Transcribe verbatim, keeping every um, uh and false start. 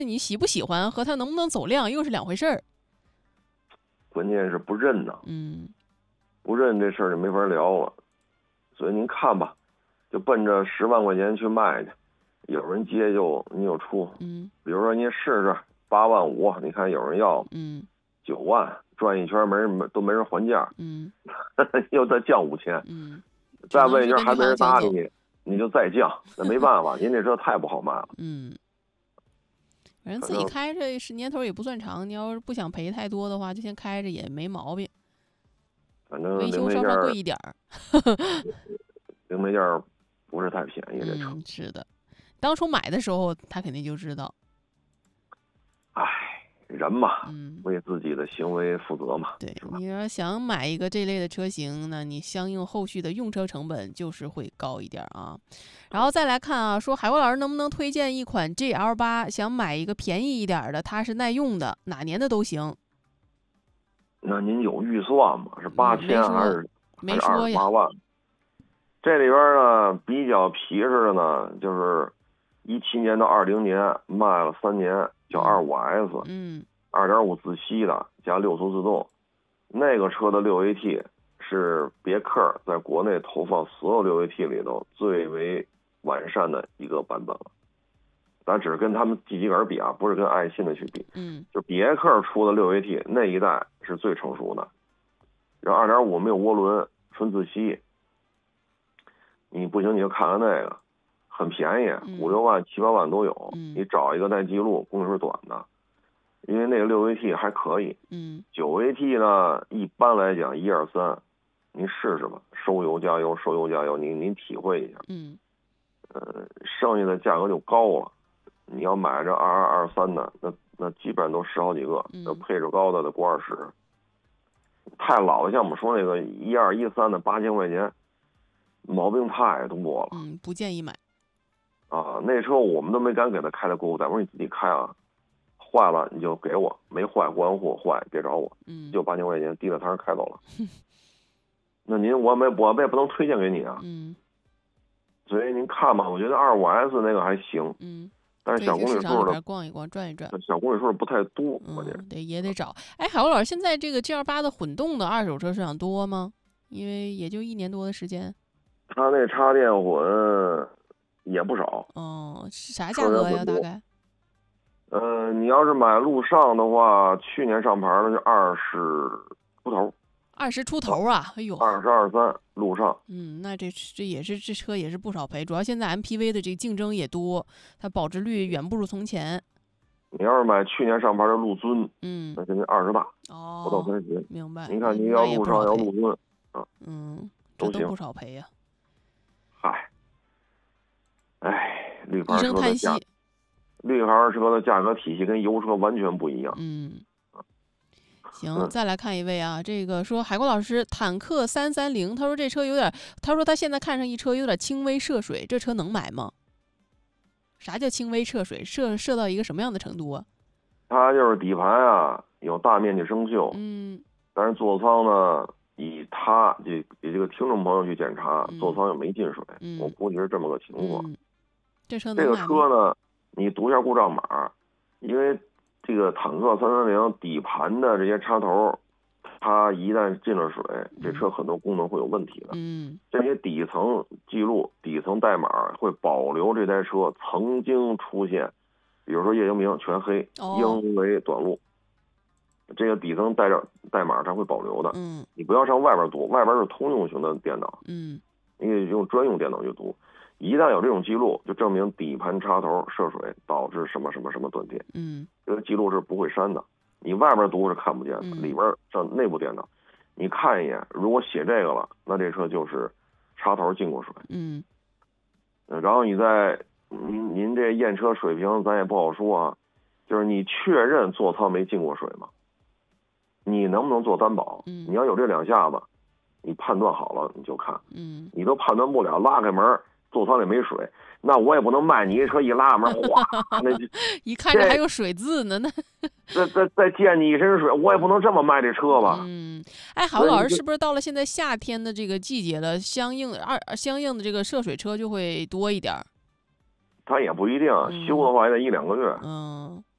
你喜不喜欢和它能不能走量又是两回事儿。 关键是不认呐， 嗯， 不认这事儿就没法聊了。所以您看吧，就奔着十万块钱去卖去，有人接就你有出， 嗯， 比如说你试试八万五，你看有人要， 嗯， 九万转一圈没人都没人还价， 嗯， 又再降五千， 嗯， 再问一圈还没人搭理你， 你，你就再降，那没办法，您这车太不好卖了。 嗯。反正自己开着是年头也不算长，你要是不想赔太多的话，就先开着也没毛病。 反正维修稍稍贵一点儿， 零配件不是太便宜，这车。 嗯，是的，当初买的时候他肯定就知道。 唉，人嘛， 嗯， 为自己的行为负责嘛。 对，你要想买一个这类的车型，那你相应后续的用车成本就是会高一点啊。然后再来看啊，说海波老师能不能推荐一款 G L 八，想买一个便宜一点的，它是耐用的，哪年的都行。 那您有预算吗？是八千还是没说呀？ 八万？这里边呢比较皮实的呢，就是一七年到二零年卖了三年，叫二五 S， 嗯， 二点五自吸的加六速自动，那个车的六 A T 是别克在国内投放所有六 A T 里头最为完善的一个版本了。咱只是跟他们 G 级杆比啊，不是跟爱信的去比。 嗯， 就别克出的六 A T 那一代是最成熟的，然后二点五没有涡轮，纯自吸。你不行你就看看那个，很便宜，五六万、七八万都有。 嗯， 你找一个带记录、公里数短的，因为那个六 A T 还可以。 嗯， 九 A T 呢，一般来讲一二三，您试试吧，收油加油，收油加油，您您体会一下。 嗯， 呃，剩下的价格就高了。你要买这二二二三的，那那基本上都十好几个，那配置高的的过二十。太老的像我们说那个一二一三的八千块钱，毛病太多了。 嗯，不建议买。 啊，那车我们都没敢给他开在过户单，我说你自己开啊，坏了你就给我，没坏过完户坏别找我， 嗯， 就八千块钱，地了摊上开走了。那您我没我也不能推荐给你啊。 嗯， 所以您看吧，我觉得二五 S 那个还行。 嗯。 但是小公里数的逛一逛转一转， 小公里数不太多，关键、 嗯、得也得找。哎，海波老师，现在这个 G L 八的混动的二手车市场多吗？因为也就一年多的时间。 他那插电混也不少。 哦，啥价格呀？大概？ 呃，你要是买路上的话，去年上牌的就二十出头。 二十出头啊！哎呦， 二十二三路上， 嗯，那这这也是这车也是不少赔，主要现在 M P V 的这个竞争也多，它保值率远不如从前。 你要是买去年上牌的陆尊， 嗯， 那现在二十大， 哦， 不到三十。 明白。 您看您要路上要陆尊啊， 嗯， 都行， 不少赔呀。 嗨，哎，绿牌一声叹息， 绿牌车的价格体系跟油车完全不一样。 嗯。行，再来看一位啊，这个说海波老师，坦克三三零，他说这车有点，他说他现在看上一车有点轻微涉水，这车能买吗？啥叫轻微涉水？涉涉到一个什么样的程度啊？ 它就是底盘啊有大面积生锈， 嗯， 但是座舱呢，以他这给这个听众朋友去检查， 嗯、 座舱又没进水， 嗯、 我估计是这么个情况。 嗯、这车这个车呢，你读一下故障码，因为。这个坦克三三零底盘的这些插头，它一旦进了水，这车很多功能会有问题的。 嗯， 这些底层记录、底层代码会保留这台车曾经出现，比如说液晶屏全黑、 哦、 因为短路，这个底层代代码它会保留的。 嗯， 你不要上外边读，外边是通用型的电脑， 嗯， 你得用专用电脑去读。一旦有这种记录，就证明底盘插头涉水导致什么什么什么断电。 嗯， 这个记录是不会删的，你外边读是看不见的， 嗯、 里边上内部电脑，你看一眼，如果写这个了，那这车就是插头进过水。 嗯， 然后你在您您这验车水平咱也不好说啊，就是你确认座舱没进过水吗？你能不能做担保？ 嗯、 你要有这两下子，你判断好了你就看， 嗯， 你都判断不了，拉开门。座舱里没水，那我也不能卖你一车一拉门，哗，那一看着还有水渍呢，那再再再溅你一身水，我也不能这么卖这车吧？ 嗯，哎，海波老师，是不是到了现在夏天的这个季节了，相应二相应的这个涉水车就会多一点？ 它也不一定，修的话也得一两个月。 嗯，